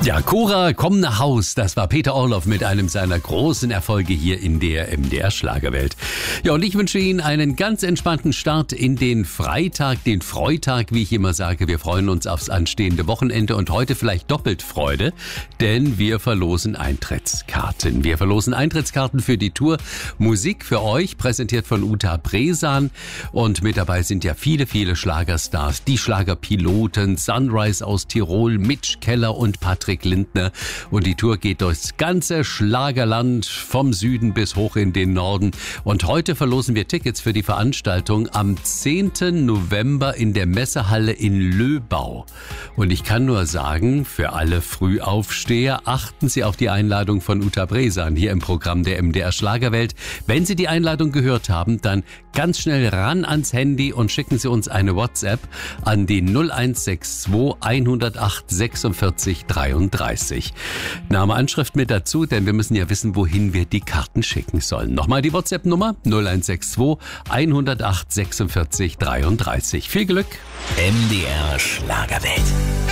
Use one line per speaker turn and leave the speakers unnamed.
Ja, Cora, komm nach Haus. Das war Peter Orloff mit einem seiner großen Erfolge hier in der MDR-Schlagerwelt. Ja, und ich wünsche Ihnen einen ganz entspannten Start in den Freitag, den Freitag, wie ich immer sage. Wir freuen uns aufs anstehende Wochenende und heute vielleicht doppelt Freude, denn wir verlosen Eintrittskarten. Wir verlosen Eintrittskarten für die Tour Musik für euch, präsentiert von Uta Bresan. Und mit dabei sind ja viele, viele Schlagerstars, die Schlagerpiloten, Sunrise aus Tirol, Mitch Keller und Patrick Lindner. Und die Tour geht durchs ganze Schlagerland, vom Süden bis hoch in den Norden. Und heute verlosen wir Tickets für die Veranstaltung am 10. November in der Messehalle in Löbau. Und ich kann nur sagen, für alle Frühaufsteher, achten Sie auf die Einladung von Uta Bresan hier im Programm der MDR Schlagerwelt. Wenn Sie die Einladung gehört haben, dann ganz schnell ran ans Handy und schicken Sie uns eine WhatsApp an die 0162 108 46 33. Name, Anschrift mit dazu, denn wir müssen ja wissen, wohin wir die Karten schicken sollen. Nochmal die WhatsApp-Nummer 0162 108 46 33. Viel Glück!
MDR Schlagerwelt.